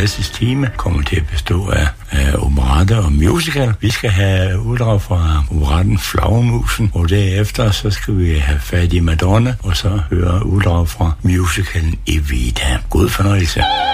klassisk time kommer til at bestå af operette og musical. Vi skal have uddrag fra operetten Flagermusen, og derefter så skal vi have fat i Madonna, og så høre uddrag fra musicalen Evita. God fornøjelse.